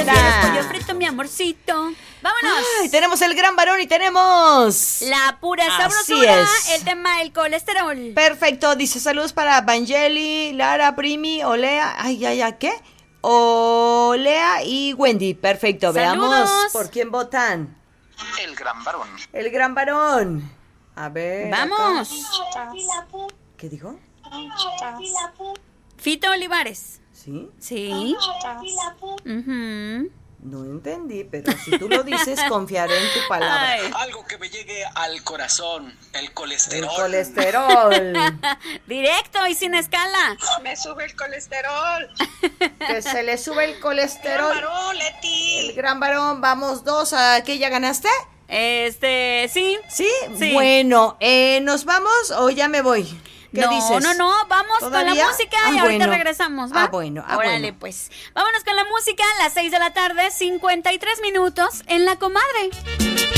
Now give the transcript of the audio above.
¿Quieres pollo frito, mi amorcito? ¡Vámonos! Ay, tenemos el gran varón y tenemos... La pura Así sabrosura, es. el tema del colesterol. Perfecto, dice saludos para Vangeli, Lara, Primi, Olea, ¿qué? Olea y Wendy. Perfecto, Saludos. veamos por quién votan. El gran varón. El gran varón. A ver. ¡Vamos! acá. ¿Qué dijo? Fito Olivares. ¿Sí? Sí. Ujú. No entendí, pero si tú lo dices, confiaré en tu palabra. Ay. Algo que me llegue al corazón, el colesterol. El colesterol. Directo y sin escala. Me sube el colesterol. Que se le sube el colesterol. Varón, Leti. El gran varón, vamos 2. ¿A qué ya ganaste? Sí. ¿Sí? Sí. Bueno, ¿nos vamos o ya me voy? ¿Qué dices? No, vamos ¿Todavía? con la música y ahorita bueno. regresamos, ¿va? Bueno. Órale, pues. Vámonos con la música a las 6 de la tarde, 53 minutos en La Comadre.